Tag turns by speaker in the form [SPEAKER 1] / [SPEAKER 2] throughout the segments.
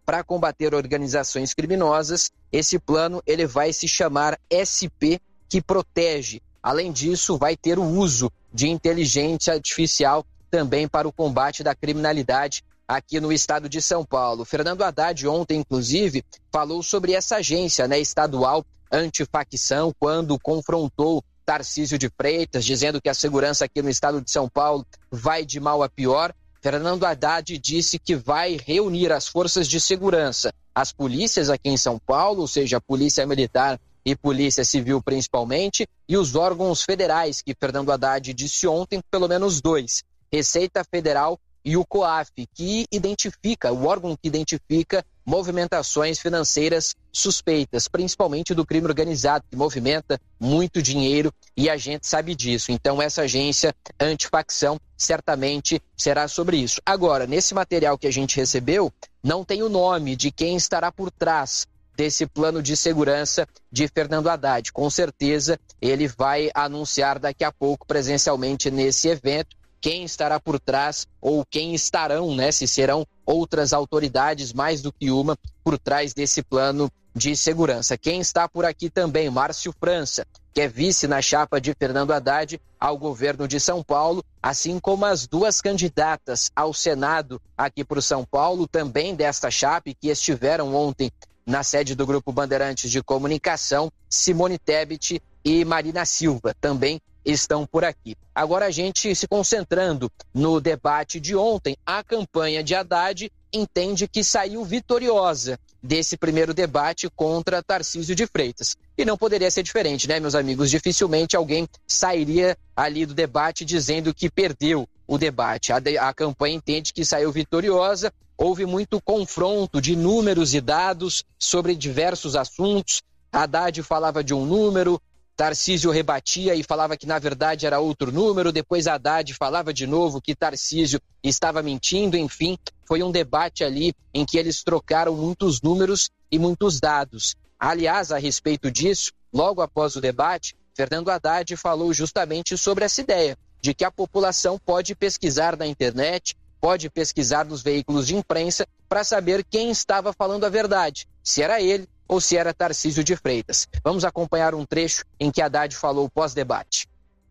[SPEAKER 1] para combater organizações criminosas. Esse plano ele vai se chamar SP, que protege. Além disso, vai ter o uso de inteligência artificial também para o combate da criminalidade aqui no estado de São Paulo. Fernando Haddad ontem, inclusive, falou sobre essa agência, né, estadual antifacção, quando confrontou Tarcísio de Freitas, dizendo que a segurança aqui no estado de São Paulo vai de mal a pior. Fernando Haddad disse que vai reunir as forças de segurança, as polícias aqui em São Paulo, ou seja, a Polícia Militar e Polícia Civil principalmente, e os órgãos federais, que Fernando Haddad disse ontem, pelo menos dois, Receita Federal e o COAF, que identifica, o órgão que identifica movimentações financeiras suspeitas, principalmente do crime organizado, que movimenta muito dinheiro e a gente sabe disso. Então essa agência antifacção certamente será sobre isso. Agora, nesse material que a gente recebeu, não tem o nome de quem estará por trás desse plano de segurança de Fernando Haddad. Com certeza ele vai anunciar daqui a pouco presencialmente nesse evento quem estará por trás ou quem estarão, né, se serão outras autoridades, mais do que uma, por trás desse plano de segurança. Quem está por aqui também, Márcio França, que é vice na chapa de Fernando Haddad ao governo de São Paulo, assim como as duas candidatas ao Senado aqui para o São Paulo, também desta chapa, que estiveram ontem na sede do Grupo Bandeirantes de Comunicação, Simone Tebet e Marina Silva, também estão por aqui. Agora a gente se concentrando no debate de ontem, a campanha de Haddad entende que saiu vitoriosa desse primeiro debate contra Tarcísio de Freitas. E não poderia ser diferente, né, meus amigos? Dificilmente alguém sairia ali do debate dizendo que perdeu o debate. A campanha entende que saiu vitoriosa, houve muito confronto de números e dados sobre diversos assuntos. Haddad falava de um número, Tarcísio rebatia e falava que na verdade era outro número, depois Haddad falava de novo que Tarcísio estava mentindo, enfim, foi um debate ali em que eles trocaram muitos números e muitos dados. Aliás, a respeito disso, logo após o debate, Fernando Haddad falou justamente sobre essa ideia de que a população pode pesquisar na internet, pode pesquisar nos veículos de imprensa para saber quem estava falando a verdade, se era ele ou se era Tarcísio de Freitas. Vamos acompanhar um trecho em que Haddad falou pós-debate.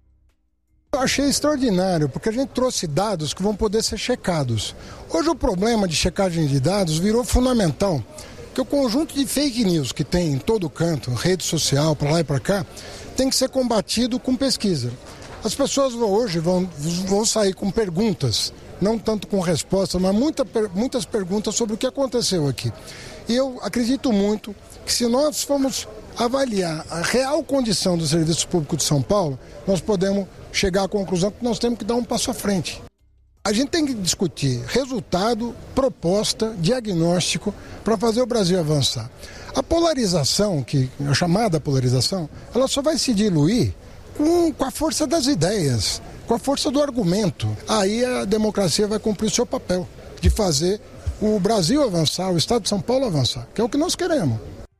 [SPEAKER 2] Eu achei extraordinário, porque a gente trouxe dados que vão poder ser checados. Hoje o problema de checagem de dados virou fundamental, que o conjunto de fake news que tem em todo canto, rede social, para lá e para cá, tem que ser combatido com pesquisa. As pessoas hoje vão sair com perguntas, não tanto com respostas, mas muitas perguntas sobre o que aconteceu aqui. E eu acredito muito que se nós formos avaliar a real condição do Serviço Público de São Paulo, nós podemos chegar à conclusão que nós temos que dar um passo à frente. A gente tem que discutir resultado, proposta, diagnóstico para fazer o Brasil avançar. A polarização, a chamada polarização, ela só vai se diluir com a força das ideias, com a força do argumento. Aí a democracia vai cumprir o seu papel de fazer o Brasil avançar, o Estado de São Paulo avançar, que é o que nós queremos.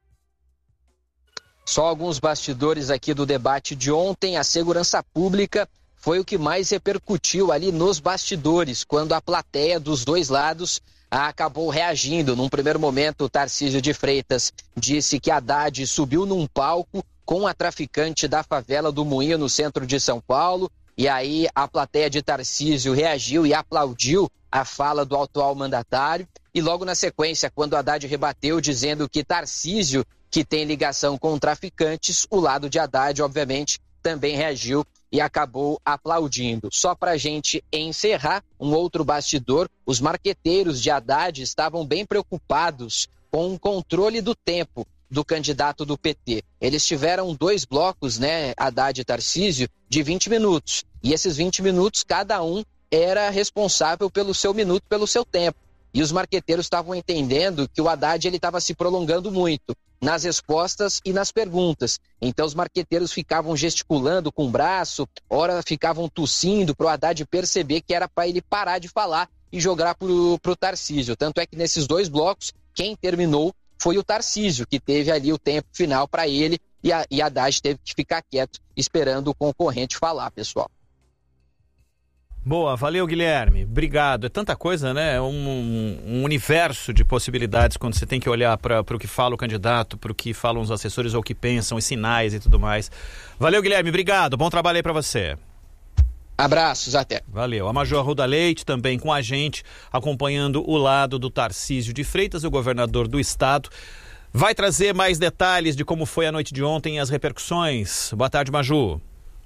[SPEAKER 1] Só alguns bastidores aqui do debate de ontem. A segurança pública foi o que mais repercutiu ali nos bastidores, quando a plateia dos dois lados acabou reagindo. Num primeiro momento, o Tarcísio de Freitas disse que Haddad subiu num palco com a traficante da favela do Moinho, no centro de São Paulo, e aí a plateia de Tarcísio reagiu e aplaudiu a fala do atual mandatário. E logo na sequência, quando Haddad rebateu dizendo que Tarcísio, que tem ligação com traficantes, o lado de Haddad, obviamente, também reagiu e acabou aplaudindo. Só para a gente encerrar, um outro bastidor, os marqueteiros de Haddad estavam bem preocupados com o controle do tempo do candidato do PT. Eles tiveram 2 blocos, né, Haddad e Tarcísio, de 20 minutos. E esses 20 minutos, cada um era responsável pelo seu minuto, pelo seu tempo. E os marqueteiros estavam entendendo que o Haddad estava se prolongando muito nas respostas e nas perguntas. Então os marqueteiros ficavam gesticulando com o braço, ora ficavam tossindo para o Haddad perceber que era para ele parar de falar e jogar para o Tarcísio. Tanto é que nesses 2 blocos, quem terminou foi o Tarcísio, que teve ali o tempo final para ele, e Haddad teve que ficar quieto esperando o concorrente falar, pessoal.
[SPEAKER 3] Boa, valeu, Guilherme. Obrigado. É tanta coisa, né? Um universo de possibilidades quando você tem que olhar para o que fala o candidato, para o que falam os assessores ou o que pensam, os sinais e tudo mais. Valeu, Guilherme. Obrigado. Bom trabalho aí para você.
[SPEAKER 1] Abraços, até.
[SPEAKER 3] Valeu. A Major Arruda Leite também com a gente, acompanhando o lado do Tarcísio de Freitas, o governador do estado. Vai trazer mais detalhes de como foi a noite de ontem e as repercussões. Boa tarde, Maju.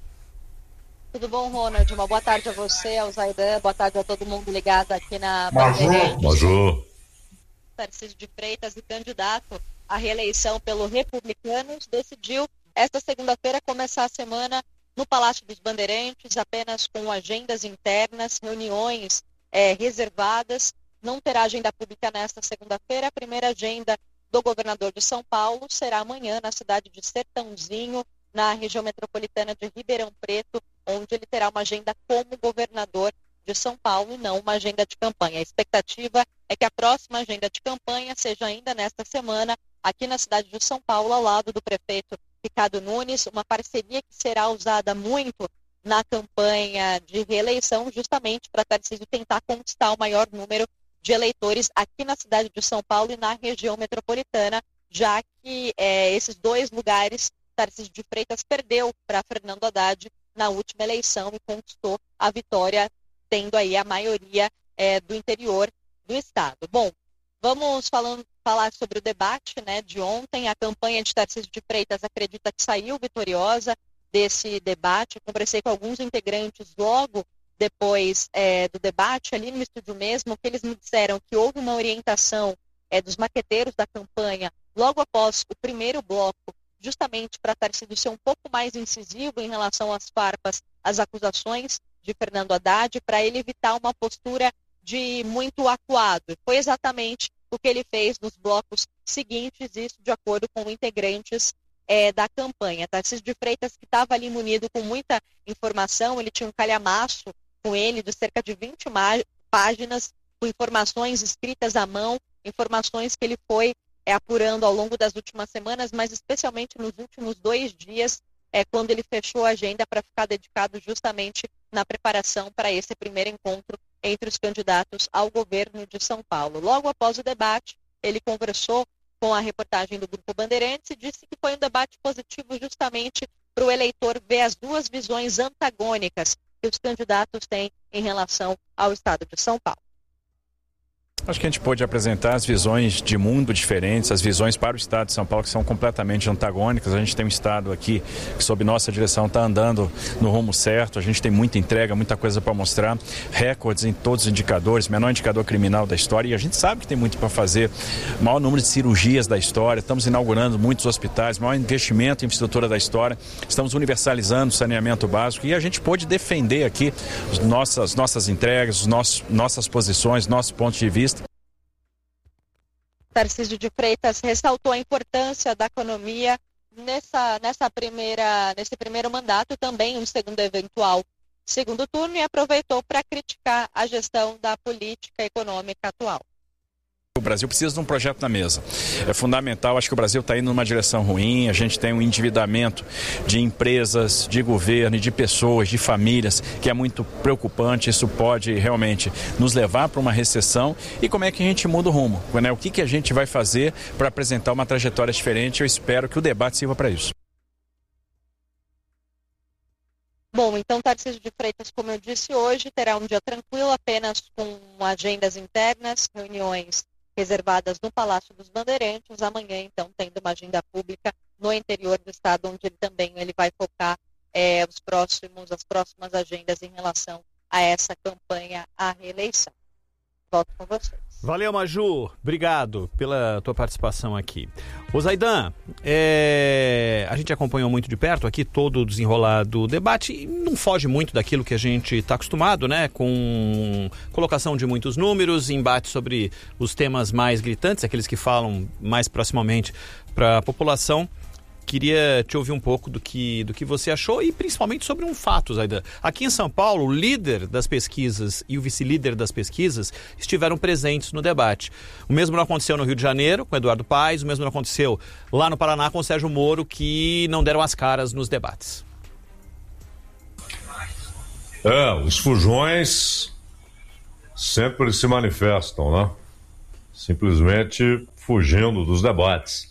[SPEAKER 4] Tudo bom, Ronald? Uma boa tarde a você, ao Zaidan, boa tarde a todo mundo ligado aqui na Bandeirantes.
[SPEAKER 5] Maju.
[SPEAKER 4] Tarcísio de Freitas, e candidato à reeleição pelo Republicanos, decidiu esta segunda-feira começar a semana no Palácio dos Bandeirantes, apenas com agendas internas, reuniões reservadas. Não terá agenda pública nesta segunda-feira. A primeira agenda do governador de São Paulo será amanhã na cidade de Sertãozinho, na região metropolitana de Ribeirão Preto, onde ele terá uma agenda como governador de São Paulo e não uma agenda de campanha. A expectativa é que a próxima agenda de campanha seja ainda nesta semana, aqui na cidade de São Paulo, ao lado do prefeito Ricardo Nunes, uma parceria que será usada muito na campanha de reeleição, justamente para Tarcísio tentar conquistar o maior número de eleitores aqui na cidade de São Paulo e na região metropolitana, já que esses dois lugares Tarcísio de Freitas perdeu para Fernando Haddad na última eleição e conquistou a vitória, tendo aí a maioria do interior do estado. Bom, vamos falar sobre o debate, né, de ontem. A campanha de Tarcísio de Freitas acredita que saiu vitoriosa desse debate. Eu conversei com alguns integrantes logo depois do debate, ali no estúdio mesmo, que eles me disseram que houve uma orientação dos maqueteiros da campanha logo após o primeiro bloco, justamente para Tarcísio ser um pouco mais incisivo em relação às farpas, às acusações de Fernando Haddad, para ele evitar uma postura de muito acuado. Foi exatamente o que ele fez nos blocos seguintes, isso de acordo com integrantes da campanha. Tarcísio de Freitas, que estava ali munido com muita informação, ele tinha um calhamaço com ele de cerca de 20 páginas, com informações escritas à mão, informações que ele foi apurando ao longo das últimas semanas, mas especialmente nos últimos 2 dias, quando ele fechou a agenda para ficar dedicado justamente na preparação para esse primeiro encontro entre os candidatos ao governo de São Paulo. Logo após o debate, ele conversou com a reportagem do Grupo Bandeirantes e disse que foi um debate positivo justamente para o eleitor ver as duas visões antagônicas que os candidatos têm em relação ao estado de São Paulo.
[SPEAKER 5] Acho que a gente pôde apresentar as visões de mundo diferentes, as visões para o estado de São Paulo que são completamente antagônicas. A gente tem um estado aqui que, sob nossa direção, está andando no rumo certo. A gente tem muita entrega, muita coisa para mostrar, recordes em todos os indicadores, menor indicador criminal da história, e a gente sabe que tem muito para fazer. Maior número de cirurgias da história, estamos inaugurando muitos hospitais, maior investimento em infraestrutura da história, estamos universalizando o saneamento básico, e a gente pôde defender aqui nossas entregas, nossas posições, nossos pontos de vista.
[SPEAKER 4] Tarcísio de Freitas ressaltou a importância da economia nesse primeiro mandato, também um segundo turno, e aproveitou para criticar a gestão da política econômica atual.
[SPEAKER 5] O Brasil precisa de um projeto na mesa. É fundamental, acho que o Brasil está indo numa direção ruim, a gente tem um endividamento de empresas, de governo e de pessoas, de famílias, que é muito preocupante. Isso pode realmente nos levar para uma recessão. E como é que a gente muda o rumo? Né? O que a gente vai fazer para apresentar uma trajetória diferente? Eu espero que o debate sirva para isso.
[SPEAKER 4] Bom, então Tarcísio de Freitas, como eu disse hoje, terá um dia tranquilo, apenas com agendas internas, reuniões reservadas no Palácio dos Bandeirantes. Amanhã, então, tendo uma agenda pública no interior do estado, onde ele vai focar as próximas agendas em relação a essa campanha à reeleição. Volto com vocês.
[SPEAKER 3] Valeu, Maju. Obrigado pela tua participação aqui. Ô Zaidan, a gente acompanhou muito de perto aqui todo o desenrolar do debate e não foge muito daquilo que a gente está acostumado, né? Com colocação de muitos números, embate sobre os temas mais gritantes, aqueles que falam mais proximamente para a população. Queria te ouvir um pouco do que você achou e principalmente sobre um fato, Zaidan. Aqui em São Paulo, o líder das pesquisas e o vice-líder das pesquisas estiveram presentes no debate. O mesmo não aconteceu no Rio de Janeiro, com Eduardo Paes, o mesmo não aconteceu lá no Paraná com o Sérgio Moro, que não deram as caras nos debates.
[SPEAKER 6] Os fujões sempre se manifestam, né? Simplesmente fugindo dos debates.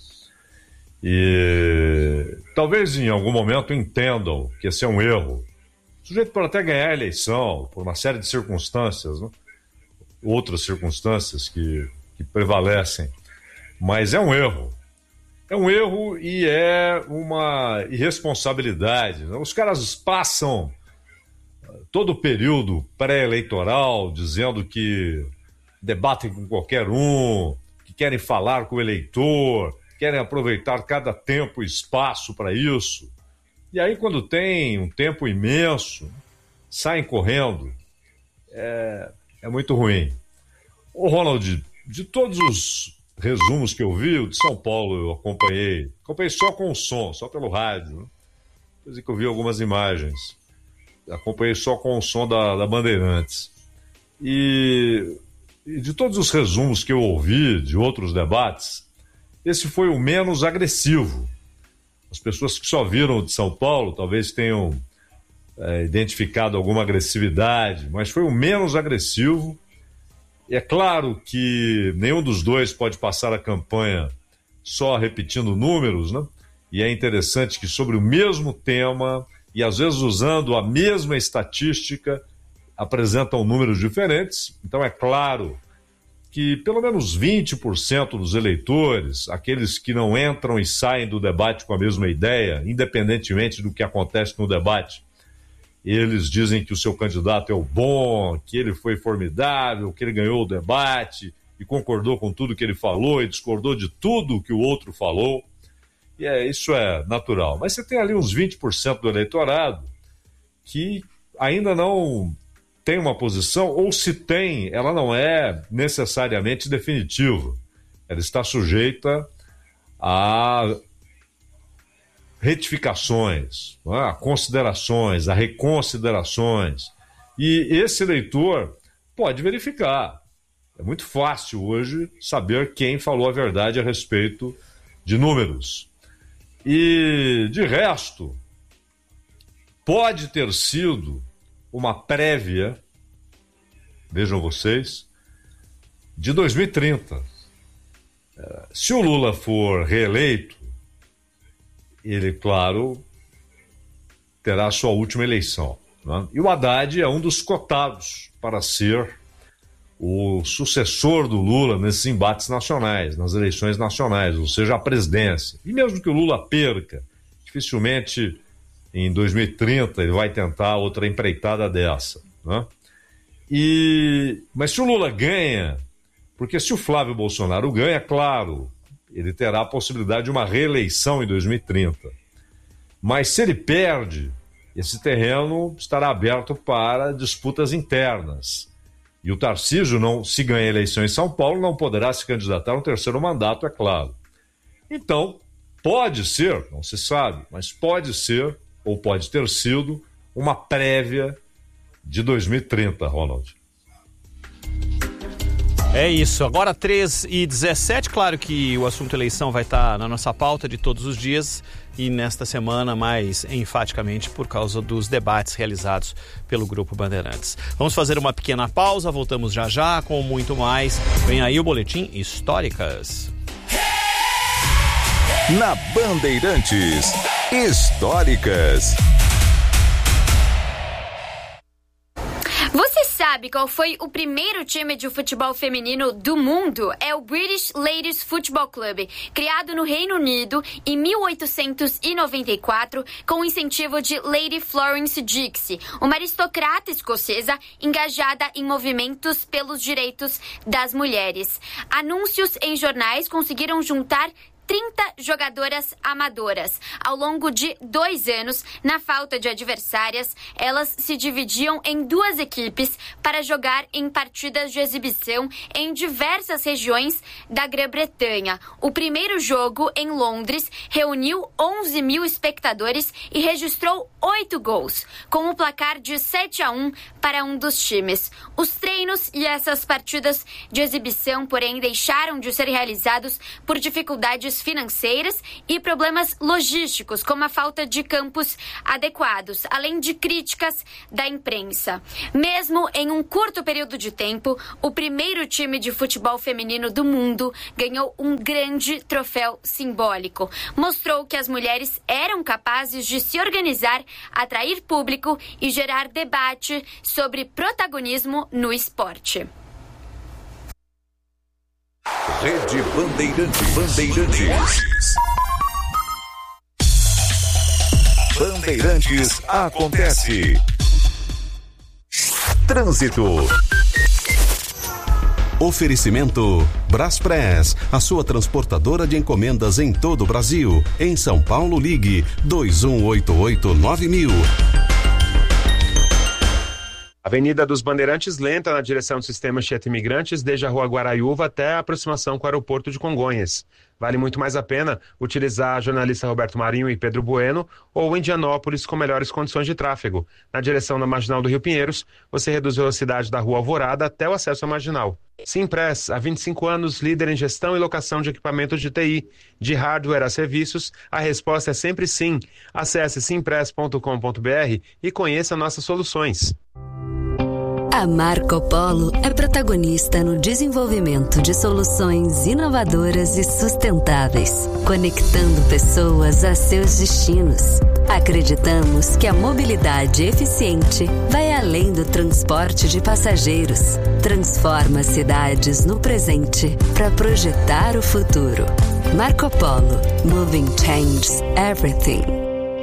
[SPEAKER 6] E talvez em algum momento entendam que esse é um erro. O sujeito pode até ganhar a eleição por uma série de circunstâncias, né? Outras circunstâncias que prevalecem, mas é um erro. É um erro e é uma irresponsabilidade. Os caras passam todo o período pré-eleitoral dizendo que debatem com qualquer um, que querem falar com o eleitor, querem aproveitar cada tempo e espaço para isso. E aí, quando tem um tempo imenso, saem correndo. É muito ruim. Ô, Ronald, de todos os resumos que eu vi, o de São Paulo eu acompanhei só com o som, só pelo rádio, né? Depois que eu vi algumas imagens, acompanhei só com o som da Bandeirantes. E de todos os resumos que eu ouvi de outros debates, esse foi o menos agressivo. As pessoas que só viram o de São Paulo talvez tenham identificado alguma agressividade, mas foi o menos agressivo. É claro que nenhum dos dois pode passar a campanha só repetindo números, né? E é interessante que sobre o mesmo tema, e às vezes usando a mesma estatística, apresentam números diferentes. Então é claro que pelo menos 20% dos eleitores, aqueles que não entram e saem do debate com a mesma ideia, independentemente do que acontece no debate, eles dizem que o seu candidato é o bom, que ele foi formidável, que ele ganhou o debate e concordou com tudo que ele falou e discordou de tudo que o outro falou. E isso é natural. Mas você tem ali uns 20% do eleitorado que ainda não tem uma posição, ou se tem, ela não é necessariamente definitiva. Ela está sujeita a retificações, a considerações, a reconsiderações. E esse eleitor pode verificar. É muito fácil hoje saber quem falou a verdade a respeito de números. E, de resto, pode ter sido uma prévia, vejam vocês, de 2030. Se o Lula for reeleito, ele, claro, terá a sua última eleição, né? E o Haddad é um dos cotados para ser o sucessor do Lula nesses embates nacionais, nas eleições nacionais, ou seja, a presidência. E mesmo que o Lula perca, dificilmente em 2030 ele vai tentar outra empreitada dessa, né? Mas se o Lula ganha, porque se o Flávio Bolsonaro ganha, claro, ele terá a possibilidade de uma reeleição em 2030. Mas se ele perde, esse terreno estará aberto para disputas internas. E o Tarcísio, se ganha a eleição em São Paulo, não poderá se candidatar a um terceiro mandato, é claro. Então, pode ser, não se sabe, mas pode ser, ou pode ter sido, uma prévia de 2030, Ronald.
[SPEAKER 3] É isso, agora 3h17, claro que o assunto eleição vai estar na nossa pauta de todos os dias e nesta semana mais enfaticamente por causa dos debates realizados pelo Grupo Bandeirantes. Vamos fazer uma pequena pausa, voltamos já já com muito mais. Vem aí o Boletim Históricas.
[SPEAKER 7] Na Bandeirantes, Históricas.
[SPEAKER 8] Você sabe qual foi o primeiro time de futebol feminino do mundo? É o British Ladies Football Club, criado no Reino Unido em 1894 com o incentivo de Lady Florence Dixie, uma aristocrata escocesa engajada em movimentos pelos direitos das mulheres. Anúncios em jornais conseguiram juntar 30 jogadoras amadoras. Ao longo de 2 anos, na falta de adversárias, elas se dividiam em 2 equipes para jogar em partidas de exibição em diversas regiões da Grã-Bretanha. O primeiro jogo, em Londres, reuniu 11 mil espectadores e registrou 8 gols, com o placar de 7-1 para um dos times. Os treinos e essas partidas de exibição, porém, deixaram de ser realizados por dificuldades questões financeiras e problemas logísticos, como a falta de campos adequados, além de críticas da imprensa. Mesmo em um curto período de tempo, o primeiro time de futebol feminino do mundo ganhou um grande troféu simbólico. Mostrou que as mulheres eram capazes de se organizar, atrair público e gerar debate sobre protagonismo no esporte.
[SPEAKER 7] Rede Bandeirantes. Bandeirantes acontece. Trânsito. Oferecimento Braspress, a sua transportadora de encomendas em todo o Brasil. Em São Paulo, ligue 2188-9000.
[SPEAKER 9] Avenida dos Bandeirantes lenta na direção do sistema Anchieta Imigrantes, desde a Rua Guaraiúva até a aproximação com o aeroporto de Congonhas. Vale muito mais a pena utilizar a jornalista Roberto Marinho e Pedro Bueno ou Indianópolis com melhores condições de tráfego. Na direção da Marginal do Rio Pinheiros, você reduz a velocidade da Rua Alvorada até o acesso à Marginal. Simpress, há 25 anos, líder em gestão e locação de equipamentos de TI. De hardware a serviços, a resposta é sempre sim. Acesse simpress.com.br e conheça nossas soluções.
[SPEAKER 10] A Marco Polo é protagonista no desenvolvimento de soluções inovadoras e sustentáveis, conectando pessoas a seus destinos. Acreditamos que a mobilidade eficiente vai além do transporte de passageiros. Transforma cidades no presente para projetar o futuro. Marco Polo. Moving changes everything.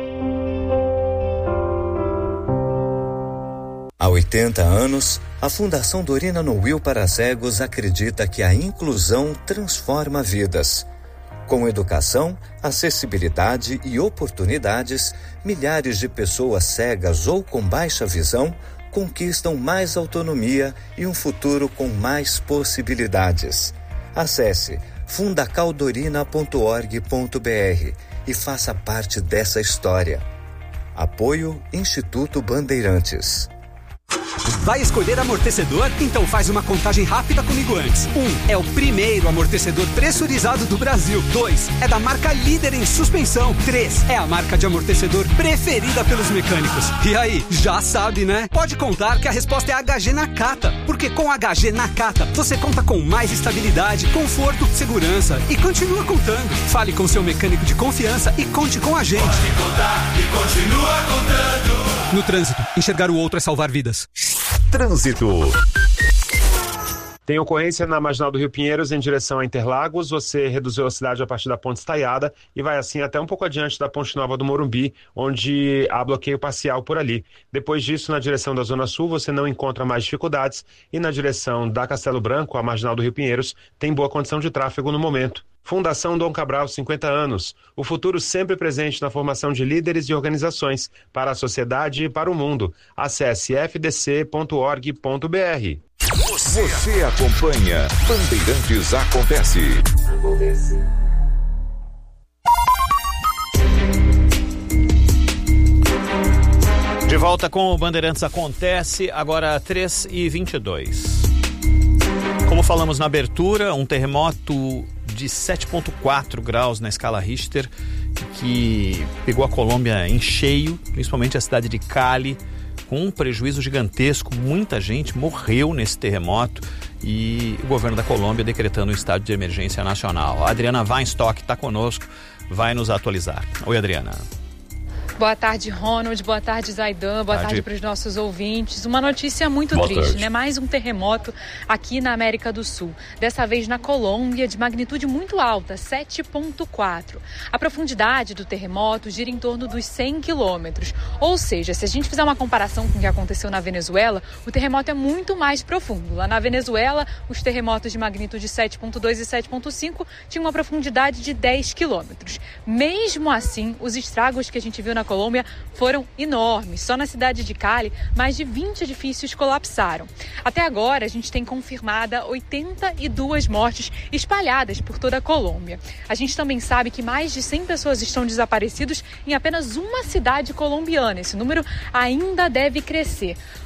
[SPEAKER 11] Há 80 anos, a Fundação Dorina Noil para Cegos acredita que a inclusão transforma vidas. Com educação, acessibilidade e oportunidades, milhares de pessoas cegas ou com baixa visão conquistam mais autonomia e um futuro com mais possibilidades. Acesse fundacaldorina.org.br e faça parte dessa história. Apoio Instituto Bandeirantes.
[SPEAKER 12] Vai escolher amortecedor? Então faz uma contagem rápida comigo antes. 1. É o primeiro amortecedor pressurizado do Brasil. 2. É da marca líder em suspensão. 3. É a marca de amortecedor preferida pelos mecânicos. E aí, já sabe, né? Pode contar que a resposta é HG Nakata. Porque com HG Nakata, você conta com mais estabilidade, conforto, segurança e continua contando. Fale com seu mecânico de confiança e conte com a gente.
[SPEAKER 13] Pode contar e continua contando.
[SPEAKER 12] No trânsito, enxergar o outro é salvar vidas.
[SPEAKER 7] Trânsito.
[SPEAKER 9] Tem ocorrência na Marginal do Rio Pinheiros em direção a Interlagos. Você reduz a velocidade a partir da Ponte Estaiada e vai assim até um pouco adiante da Ponte Nova do Morumbi, onde há bloqueio parcial por ali. Depois disso, na direção da Zona Sul, você não encontra mais dificuldades e na direção da Castelo Branco, a Marginal do Rio Pinheiros, tem boa condição de tráfego no momento. Fundação Dom Cabral, 50 anos. O futuro sempre presente na formação de líderes e organizações para a sociedade e para o mundo. Acesse fdc.org.br.
[SPEAKER 7] Você acompanha Bandeirantes Acontece.
[SPEAKER 3] De volta com o Bandeirantes Acontece, agora 3h22. Como falamos na abertura, um terremoto de 7,4 graus na escala Richter, que pegou a Colômbia em cheio, principalmente a cidade de Cali, com um prejuízo gigantesco. Muita gente morreu nesse terremoto e o governo da Colômbia decretando um estado de emergência nacional. A Adriana Weinstock está conosco, vai nos atualizar. Oi, Adriana.
[SPEAKER 14] Boa tarde, Ronald. Boa tarde, Zaidan. Boa tarde para os nossos ouvintes. Uma notícia muito triste, né? Mais um terremoto aqui na América do Sul. Dessa vez na Colômbia, de magnitude muito alta, 7,4. A profundidade do terremoto gira em torno dos 100 quilômetros. Ou seja, se a gente fizer uma comparação com o que aconteceu na Venezuela, o terremoto é muito mais profundo. Lá na Venezuela, os terremotos de magnitude 7,2 e 7,5 tinham uma profundidade de 10 quilômetros. Mesmo assim, os estragos que a gente viu na Colômbia foram enormes. Só na cidade de Cali, mais de 20 edifícios colapsaram. Até agora, a gente tem confirmada 82 mortes espalhadas por toda a Colômbia. A gente também sabe que mais de 100 pessoas estão desaparecidas em apenas uma cidade colombiana. Esse número ainda deve crescer.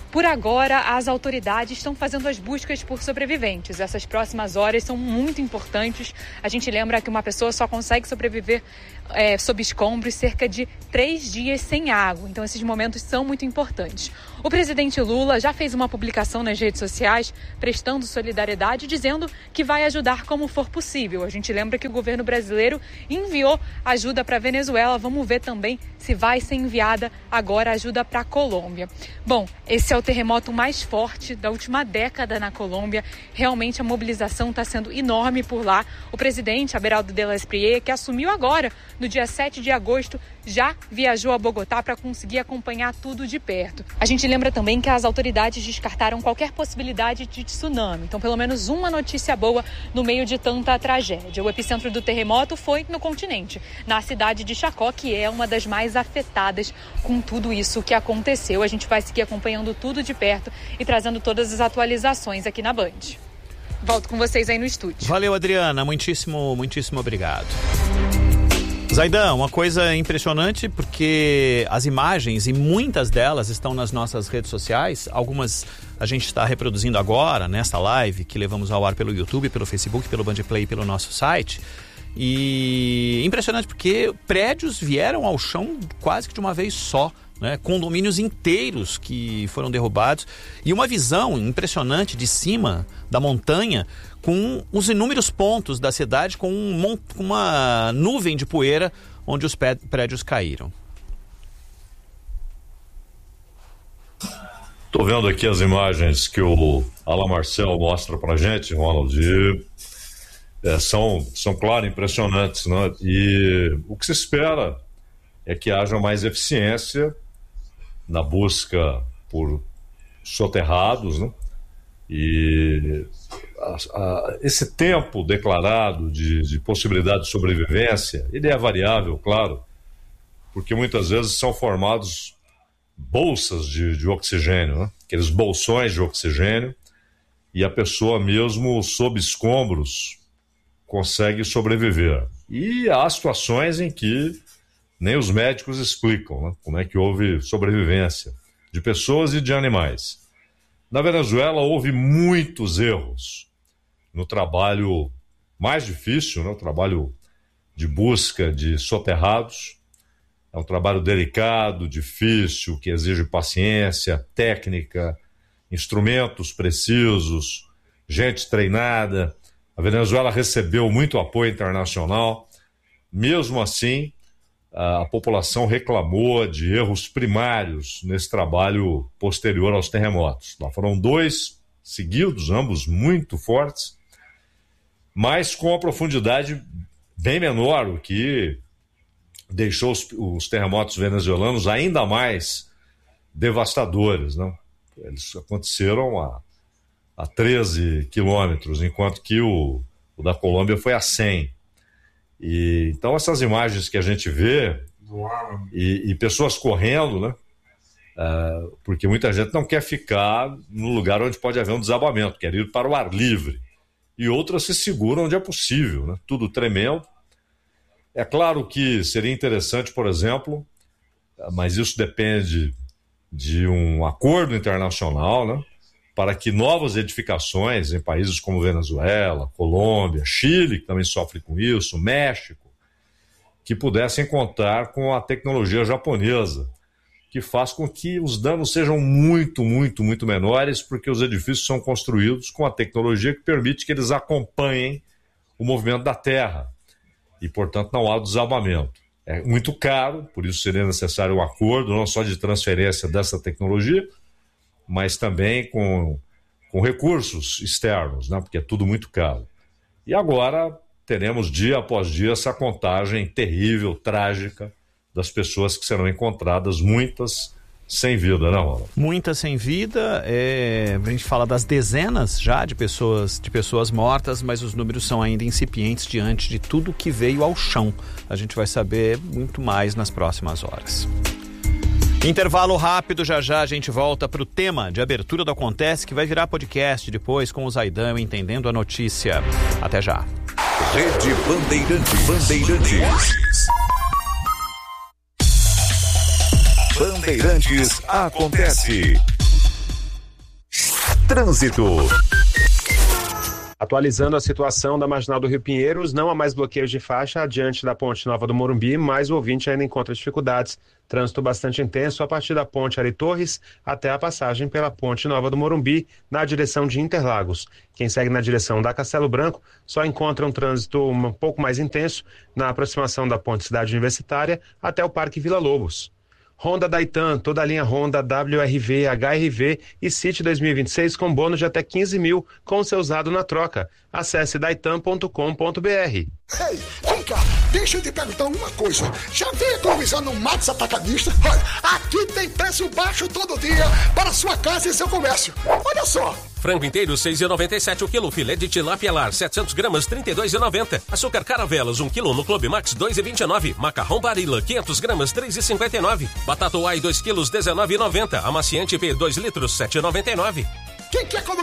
[SPEAKER 14] Por agora, as autoridades estão fazendo as buscas por sobreviventes. Essas próximas horas são muito importantes. A gente lembra que uma pessoa só consegue sobreviver sob escombros cerca de 3 dias sem água. Então, esses momentos são muito importantes. O presidente Lula já fez uma publicação nas redes sociais prestando solidariedade, dizendo que vai ajudar como for possível. A gente lembra que o governo brasileiro enviou ajuda para a Venezuela. Vamos ver também se vai ser enviada agora ajuda para a Colômbia. Bom, esse é o terremoto mais forte da última década na Colômbia. Realmente a mobilização está sendo enorme por lá. O presidente Aberaldo de la Espriella, que assumiu agora, no dia 7 de agosto, já viajou a Bogotá para conseguir acompanhar tudo de perto. A gente lembra também que as autoridades descartaram qualquer possibilidade de tsunami. Então, pelo menos uma notícia boa no meio de tanta tragédia. O epicentro do terremoto foi no continente, na cidade de Chacó, que é uma das mais afetadas com tudo isso que aconteceu. A gente vai seguir acompanhando tudo de perto e trazendo todas as atualizações aqui na Band. Volto com vocês aí no estúdio.
[SPEAKER 3] Valeu, Adriana. Muitíssimo obrigado. Zaidan, uma coisa impressionante, porque as imagens, e muitas delas estão nas nossas redes sociais, algumas a gente está reproduzindo agora, nesta live, que levamos ao ar pelo YouTube, pelo Facebook, pelo Bandplay e pelo nosso site. E impressionante porque prédios vieram ao chão quase que de uma vez só, né? Condomínios inteiros que foram derrubados, e uma visão impressionante de cima da montanha, com os inúmeros pontos da cidade, com uma nuvem de poeira onde os prédios caíram.
[SPEAKER 6] Estou vendo aqui as imagens que o Alain Marcel mostra pra gente, Ronald, são claro, impressionantes, né? E o que se espera é que haja mais eficiência na busca por soterrados, né? E esse tempo declarado de possibilidade de sobrevivência, ele é variável, claro, porque muitas vezes são formados bolsas de oxigênio, né? Aqueles bolsões de oxigênio, e a pessoa mesmo sob escombros consegue sobreviver. E há situações em que nem os médicos explicam, né? Como é que houve sobrevivência de pessoas e de animais. Na Venezuela houve muitos erros no trabalho mais difícil, né? O trabalho de busca de soterrados. É um trabalho delicado, difícil, que exige paciência, técnica, instrumentos precisos, gente treinada. A Venezuela recebeu muito apoio internacional. Mesmo assim, a população reclamou de erros primários nesse trabalho posterior aos terremotos. Lá foram 2 seguidos, ambos muito fortes, mas com a profundidade bem menor, o que deixou os terremotos venezuelanos ainda mais devastadores, né? Eles aconteceram a 13 quilômetros, enquanto que o da Colômbia foi a 100. E, então essas imagens que a gente vê e pessoas correndo, né? Porque muita gente não quer ficar no lugar onde pode haver um desabamento, quer ir para o ar livre, e outras se seguram onde é possível, né? Tudo tremendo. É claro que seria interessante, por exemplo, mas isso depende de um acordo internacional, né? Para que novas edificações em países como Venezuela, Colômbia, Chile, que também sofre com isso, México, que pudessem contar com a tecnologia japonesa, que faz com que os danos sejam muito menores, porque os edifícios são construídos com a tecnologia que permite que eles acompanhem o movimento da terra e, portanto, não há desabamento. É muito caro, por isso seria necessário um acordo, não só de transferência dessa tecnologia, mas também com recursos externos, né? Porque é tudo muito caro. E agora teremos dia após dia essa contagem terrível, trágica, das pessoas que serão encontradas, muitas sem vida, né, Rola?
[SPEAKER 3] Muitas sem vida, a gente fala das dezenas já de pessoas mortas, mas os números são ainda incipientes diante de tudo que veio ao chão. A gente vai saber muito mais nas próximas horas. Intervalo rápido, já a gente volta para o tema de abertura do Acontece, que vai virar podcast depois com o Zaidan Entendendo a Notícia. Até já.
[SPEAKER 7] Rede Bandeirantes. Bandeirantes Acontece.
[SPEAKER 15] Trânsito.
[SPEAKER 9] Atualizando a situação da Marginal do Rio Pinheiros, não há mais bloqueios de faixa adiante da Ponte Nova do Morumbi, mas o ouvinte ainda encontra dificuldades. Trânsito bastante intenso a partir da Ponte Ari Torres até a passagem pela Ponte Nova do Morumbi, na direção de Interlagos. Quem segue na direção da Castelo Branco só encontra um trânsito um pouco mais intenso na aproximação da Ponte Cidade Universitária até o Parque Vila Lobos. Honda Daitan, toda a linha Honda, WRV, HRV e City 2026 com bônus de até 15 mil com seu usado na troca. Acesse daitan.com.br.
[SPEAKER 16] Ei, vem cá, deixa eu te perguntar uma coisa. Já veio economizar no Max Atacadista? Olha, aqui tem preço baixo todo dia para sua casa e seu comércio. Olha só.
[SPEAKER 17] Frango inteiro, 6,97 o quilo. Filé de tilápia lar, 700 gramas, 32,90. Açúcar Caravelas, 1 quilo no Clube Max, 2,29. Macarrão Barilla, 500 gramas, 3,59. Batata Uai, 2 quilos, 19,90. Amaciante P, 2 litros, 7,99.
[SPEAKER 16] Quem quer